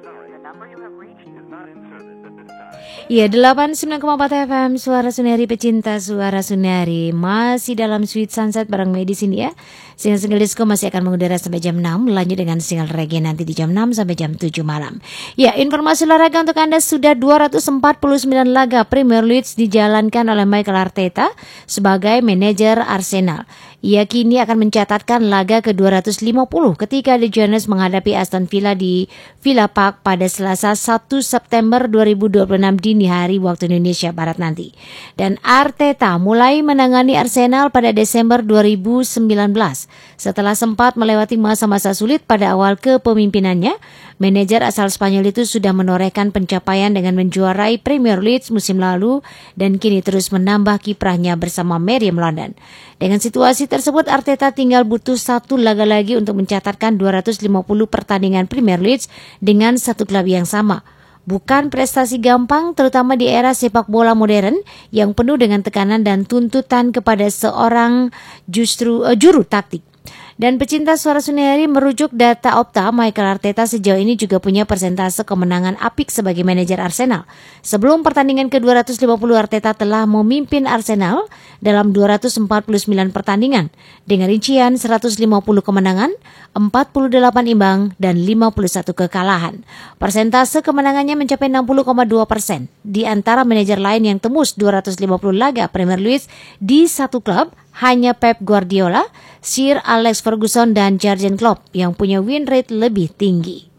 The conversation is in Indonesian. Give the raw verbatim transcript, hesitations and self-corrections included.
Ya, delapan puluh sembilan koma empat F M Suara Sunari, pecinta Suara Sunari. Masih dalam Sweet Sunset bareng Mei di sini ya. Single-single disco masih akan mengudara sampai jam enam. Lanjut dengan single reggae nanti di jam enam sampai jam tujuh malam. Ya, informasi olahraga untuk Anda, sudah dua ratus empat puluh sembilan laga Premier League dijalankan oleh Mikel Arteta sebagai manajer Arsenal. Ia kini akan mencatatkan laga ke dua ratus lima puluh ketika The Gunners menghadapi Aston Villa di Villa Park pada Selasa satu September dua ribu dua puluh enam dini hari waktu Indonesia Barat nanti. Dan Arteta mulai menangani Arsenal pada Desember dua ribu sembilan belas. Setelah sempat melewati masa-masa sulit pada awal kepemimpinannya, manajer asal Spanyol itu sudah menorehkan pencapaian dengan menjuarai Premier League musim lalu dan kini terus menambah kiprahnya bersama Meriam London. Dengan situasi tersebut, Arteta tinggal butuh satu laga lagi untuk mencatatkan dua ratus lima puluh pertandingan Premier League dengan satu klub yang sama. Bukan prestasi gampang, terutama di era sepak bola modern yang penuh dengan tekanan dan tuntutan kepada seorang justru uh, juru taktik. Dan pecinta Suara Sunari, merujuk data Opta, Mikel Arteta sejauh ini juga punya persentase kemenangan apik sebagai manajer Arsenal. Sebelum pertandingan ke dua ratus lima puluh, Arteta telah memimpin Arsenal dalam dua ratus empat puluh sembilan pertandingan dengan rincian seratus lima puluh kemenangan, empat puluh delapan imbang, dan lima puluh satu kekalahan. Persentase kemenangannya mencapai enam puluh koma dua persen. Di antara manajer lain yang tembus dua ratus lima puluh laga Premier League di satu klub, hanya Pep Guardiola, Sir Alex Ferguson, dan Jurgen Klopp yang punya win rate lebih tinggi.